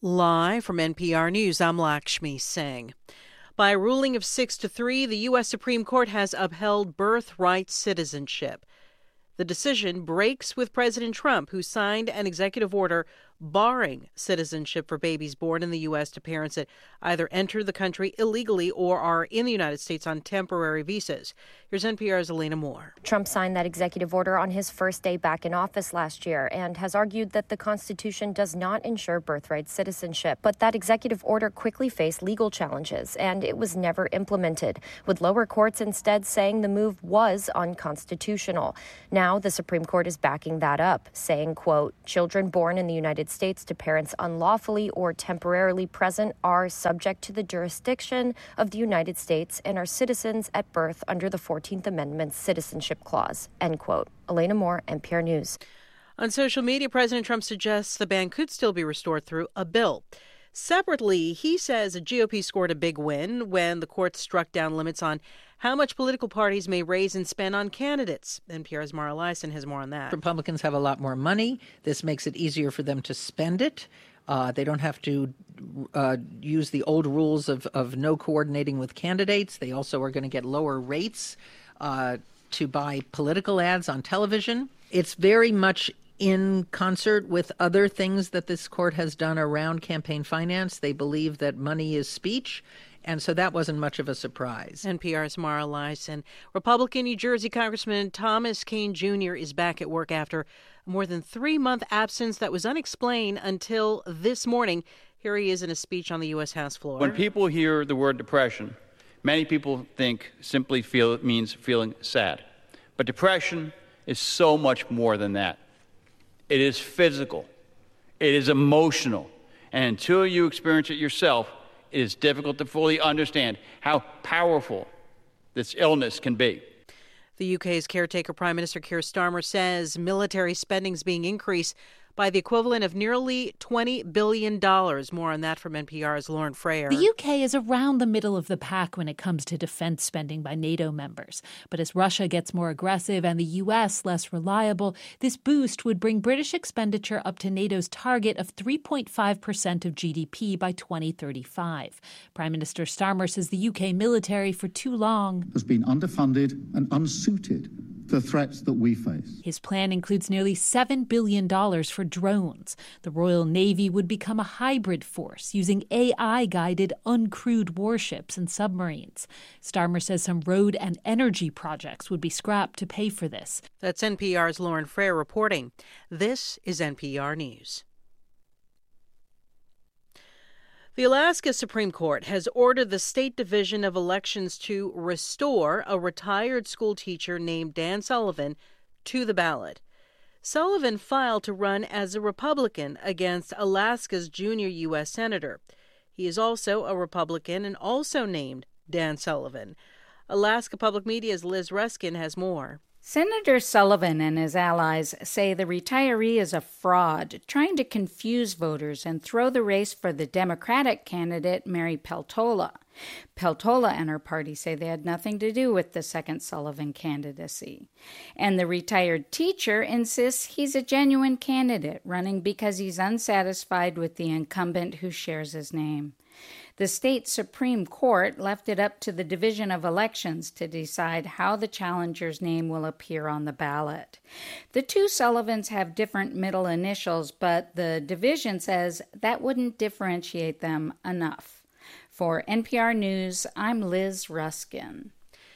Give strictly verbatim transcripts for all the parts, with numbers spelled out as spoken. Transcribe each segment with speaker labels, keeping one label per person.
Speaker 1: Live from N P R News, I'm Lakshmi Singh. By a ruling of six to three, the U S Supreme Court has upheld birthright citizenship. The decision breaks with President Trump, who signed an executive order barring citizenship for babies born in the U S to parents that either enter the country illegally or are in the United States on temporary visas. Here's N P R's Elena Moore.
Speaker 2: Trump signed that executive order on his first day back in office last year and has argued that the Constitution does not ensure birthright citizenship. But that executive order quickly faced legal challenges, and it was never implemented, with lower courts instead saying the move was unconstitutional. Now the Supreme Court is backing that up, saying, quote, children born in the United States to parents unlawfully or temporarily present are subject to the jurisdiction of the United States and are citizens at birth under the fourteenth Amendment's Citizenship Clause, end quote. Elena Moore, N P R News.
Speaker 1: On social media, President Trump suggests the ban could still be restored through a bill. Separately, he says the G O P scored a big win when the court struck down limits on how much political parties may raise and spend on candidates. N P R's Mara Liasson has more on that.
Speaker 3: Republicans have a lot more money. This makes it easier for them to spend it. Uh, they don't have to uh, use the old rules of, of no coordinating with candidates. They also are going to get lower rates uh, to buy political ads on television. It's very much in concert with other things that this court has done around campaign finance. They believe that money is speech, and so that wasn't much of a surprise.
Speaker 1: N P R's Mara Liasson. Republican New Jersey Congressman Thomas Kean Junior is back at work after a more than three-month absence that was unexplained until this morning. Here he is in a speech on the U S House floor.
Speaker 4: When people hear the word depression, many people think simply feel it means feeling sad. But depression is so much more than that. It is physical. It is emotional. And until you experience it yourself, it is difficult to fully understand how powerful this illness can be.
Speaker 1: The U K's caretaker Prime Minister Keir Starmer says military spending is being increased by the equivalent of nearly twenty billion dollars. More on that from N P R's Lauren Frayer.
Speaker 5: The U K is around the middle of the pack when it comes to defense spending by NATO members. But as Russia gets more aggressive and the U S less reliable, this boost would bring British expenditure up to NATO's target of three point five percent of G D P by twenty thirty-five. Prime Minister Starmer says the U K military for too long
Speaker 6: has been underfunded and unsuited the threats that we face.
Speaker 5: His plan includes nearly seven billion dollars for drones. The Royal Navy would become a hybrid force using A I-guided uncrewed warships and submarines. Starmer says some road and energy projects would be scrapped to pay for this.
Speaker 1: That's N P R's Lauren Frayer reporting. This is N P R News. The Alaska Supreme Court has ordered the State Division of Elections to restore a retired school teacher named Dan Sullivan to the ballot. Sullivan filed to run as a Republican against Alaska's junior U S Senator. He is also a Republican and also named Dan Sullivan. Alaska Public Media's Liz Ruskin has more.
Speaker 7: Senator Sullivan and his allies say the retiree is a fraud, trying to confuse voters and throw the race for the Democratic candidate, Mary Peltola. Peltola and her party say they had nothing to do with the second Sullivan candidacy. And the retired teacher insists he's a genuine candidate, running because he's unsatisfied with the incumbent who shares his name. The state Supreme Court left it up to the Division of Elections to decide how the challenger's name will appear on the ballot. The two Sullivans have different middle initials, but the division says that wouldn't differentiate them enough. For N P R News, I'm Liz Ruskin.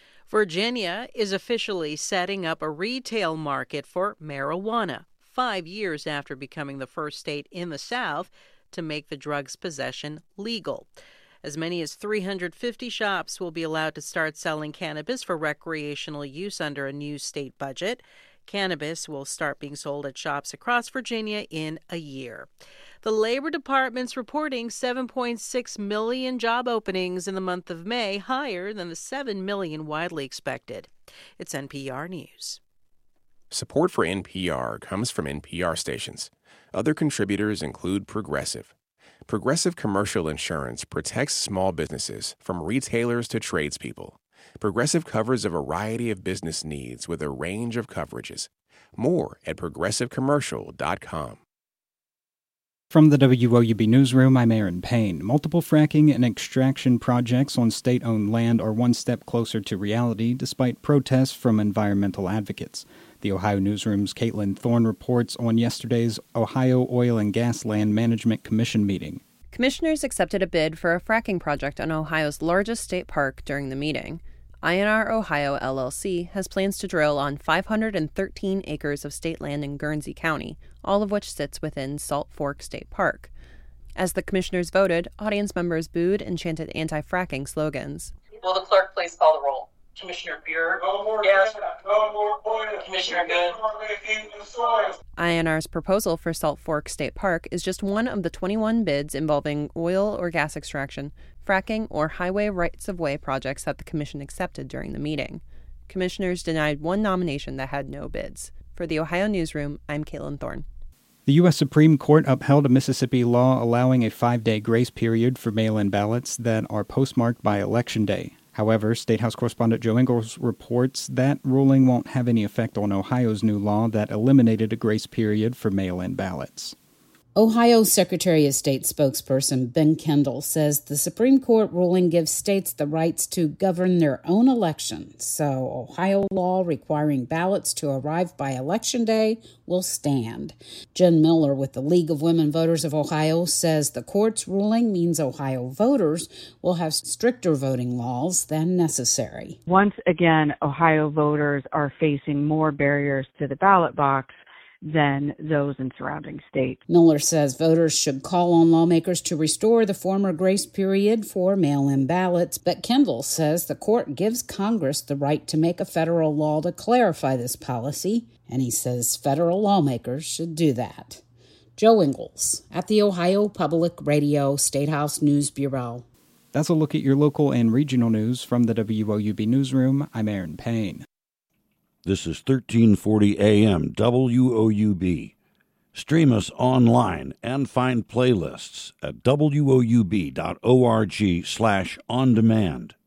Speaker 1: Virginia is officially setting up a retail market for marijuana, five years after becoming the first state in the South to make the drug's possession legal. As many as three hundred fifty shops will be allowed to start selling cannabis for recreational use under a new state budget. Cannabis will start being sold at shops across Virginia in a year. The Labor Department's reporting seven point six million job openings in the month of May, higher than the seven million widely expected. It's N P R News.
Speaker 8: Support for N P R comes from N P R stations. Other contributors include Progressive. Progressive Commercial Insurance protects small businesses from retailers to tradespeople. Progressive covers a variety of business needs with a range of coverages. More at progressive commercial dot com.
Speaker 9: From the W O U B Newsroom, I'm Aaron Payne. Multiple fracking and extraction projects on state-owned land are one step closer to reality, despite protests from environmental advocates. The Ohio Newsroom's Caitlin Thorne reports on yesterday's Ohio Oil and Gas Land Management Commission meeting.
Speaker 10: Commissioners accepted a bid for a fracking project on Ohio's largest state park during the meeting. I N R Ohio L L C has plans to drill on five hundred thirteen acres of state land in Guernsey County, all of which sits within Salt Fork State Park. As the commissioners voted, audience members booed and chanted anti-fracking slogans.
Speaker 1: Will the clerk please call the roll? Commissioner Buer? No more yes. No more oil. Commissioner Good? No more making the soil.
Speaker 10: I N R's proposal for Salt Fork State Park is just one of the twenty-one bids involving oil or gas extraction, fracking, or highway rights-of-way projects that the commission accepted during the meeting. Commissioners denied one nomination that had no bids. For the Ohio Newsroom, I'm Caitlin Thorne.
Speaker 9: The U S Supreme Court upheld a Mississippi law allowing a five-day grace period for mail-in ballots that are postmarked by Election Day. However, State House correspondent Joe Ingles reports that ruling won't have any effect on Ohio's new law that eliminated a grace period for mail-in ballots.
Speaker 11: Ohio Secretary of State spokesperson Ben Kendall says the Supreme Court ruling gives states the rights to govern their own elections, so Ohio law requiring ballots to arrive by Election Day will stand. Jen Miller with the League of Women Voters of Ohio says the court's ruling means Ohio voters will have stricter voting laws than necessary.
Speaker 12: Once again, Ohio voters are facing more barriers to the ballot box than those in surrounding states.
Speaker 11: Miller says voters should call on lawmakers to restore the former grace period for mail-in ballots, but Kendall says the court gives Congress the right to make a federal law to clarify this policy, and he says federal lawmakers should do that. Joe Ingles at the Ohio Public Radio State House News Bureau.
Speaker 9: That's a look at your local and regional news from the W O U B Newsroom. I'm Aaron Payne.
Speaker 13: This is thirteen forty A M W O U B. Stream us online and find playlists at woub.org slash on demand.